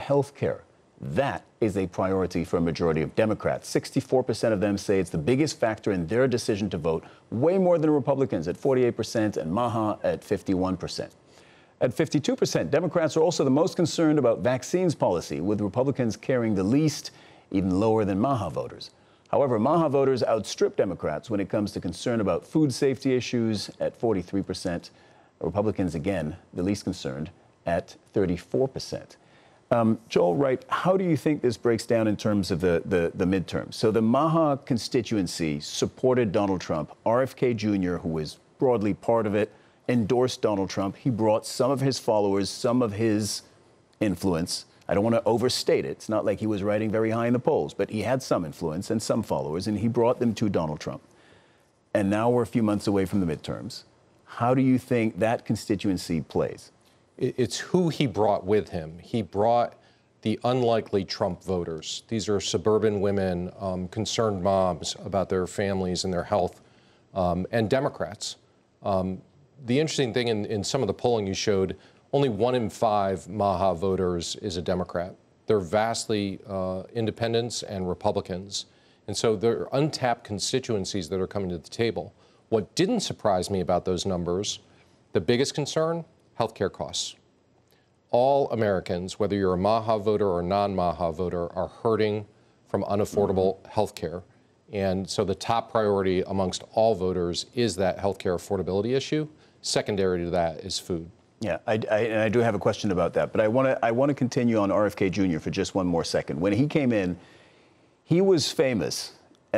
health care. That is a priority for a majority of Democrats. 64% of them say it's the biggest factor in their decision to vote, way more than Republicans at 48% and Maha at 51%. At 52%, Democrats are also the most concerned about vaccines policy, with Republicans carrying the least, even lower than Maha voters. However, Maha voters outstrip Democrats when it comes to concern about food safety issues at 43%. Republicans, again, the least concerned at 34%. Joel Wright, how do you think this breaks down in terms of the midterms? So the Maha constituency supported Donald Trump. RFK Jr., who was broadly part of it, endorsed Donald Trump. He brought some of his followers, some of his influence. I don't want to overstate it. It's not like he was riding very high in the polls, but he had some influence and some followers, and he brought them to Donald Trump. And now we're a few months away from the midterms. How do you think that constituency plays? It's who he brought with him. He brought the unlikely Trump voters. These are suburban women, concerned moms about their families and their health, and Democrats. The interesting thing in some of the polling you showed, only 1 in 5 Maha voters is a Democrat. They're vastly independents and Republicans. And so there are untapped constituencies that are coming to the table. What didn't surprise me about those numbers, the biggest concern, healthcare costs. All Americans, whether you're a Maha voter or a non-Maha voter, are hurting from unaffordable healthcare. And so the top priority amongst all voters is that healthcare affordability issue. Secondary to that is food. Yeah, I do have a question about that, but I want to continue on RFK Jr. for just one more second. When he came in, he was famous,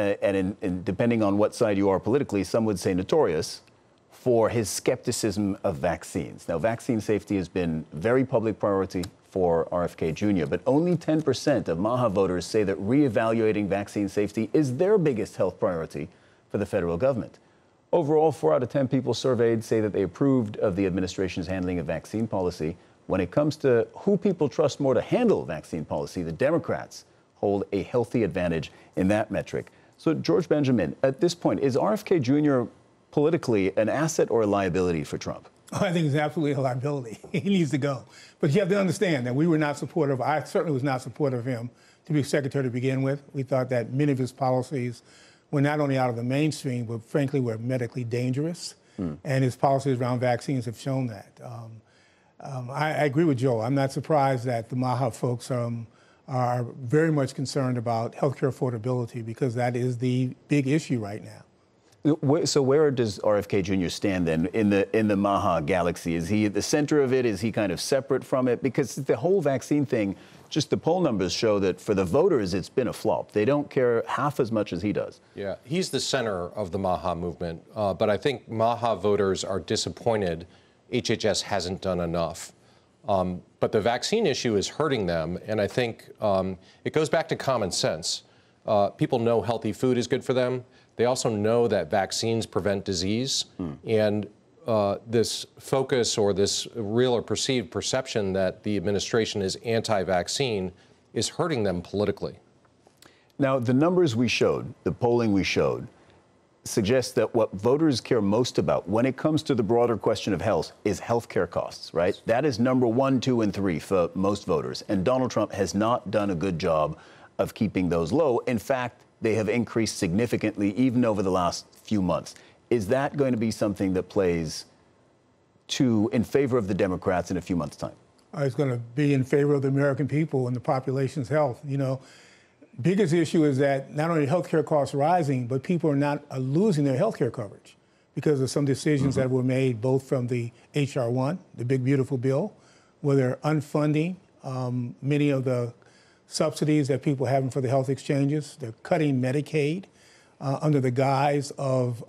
and depending on what side you are politically, some would say notorious, for his skepticism of vaccines. Now, vaccine safety has been very public priority for RFK Jr., but only 10% of Maha voters say that reevaluating vaccine safety is their biggest health priority for the federal government. Overall, 4 out of 10 people surveyed say that they approved of the administration's handling of vaccine policy. When it comes to who people trust more to handle vaccine policy, the Democrats hold a healthy advantage in that metric. So, George Benjamin, at this point, is RFK Jr. politically an asset or a liability for Trump? Oh, I think it's absolutely a liability. He needs to go. But you have to understand that we were not supportive. I certainly was not supportive of him to be secretary to begin with. We thought that many of his policies were not only out of the mainstream, but frankly were medically dangerous. And his policies around vaccines have shown that. I agree with Joe. I'm not surprised that the Maha folks are very much concerned about healthcare affordability, because that is the big issue right now. So where does RFK Jr. stand then in the Maha galaxy? Is he at the center of it? Is he kind of separate from it? Because the whole vaccine thing, just the poll numbers show that for the voters, it's been a flop. They don't care half as much as he does. Yeah, he's the center of the Maha movement. But I think Maha voters are disappointed HHS hasn't done enough. But the vaccine issue is hurting them. And I think it goes back to common sense. People know healthy food is good for them. They also know that vaccines prevent disease. And this focus or this real or perceived perception that the administration is anti-vaccine is hurting them politically. Now, the numbers we showed, the polling we showed, suggests that what voters care most about when it comes to the broader question of health is healthcare costs, right? That is number 1, 2, and 3 for most voters. And Donald Trump has not done a good job of keeping those low. In fact, they have increased significantly even over the last few months. Is that going to be something that plays in favor of the Democrats in a few months' time? It's going to be in favor of the American people and the population's health. You know, biggest issue is that not only healthcare costs rising, but people are not losing their healthcare coverage because of some decisions that were made both from the H.R. 1, the big beautiful bill, where they're unfunding many of the subsidies that people are having for the health exchanges. They're cutting Medicaid under the guise of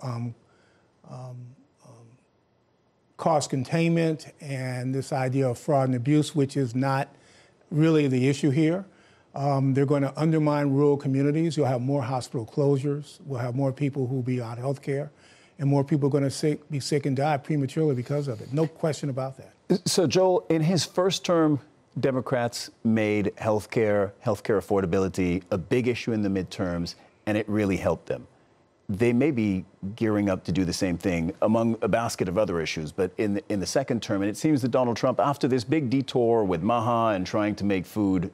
cost containment and this idea of fraud and abuse, which is not really the issue here. They're going to undermine rural communities. You'll have more hospital closures. We'll have more people who will be out of health care, and more people are going to be sick and die prematurely because of it. No question about that. So, Joel, in his first term, Democrats made healthcare affordability a big issue in the midterms, and it really helped them. They may be gearing up to do the same thing among a basket of other issues, but in the second term, and it seems that Donald Trump, after this big detour with Maha and trying to make food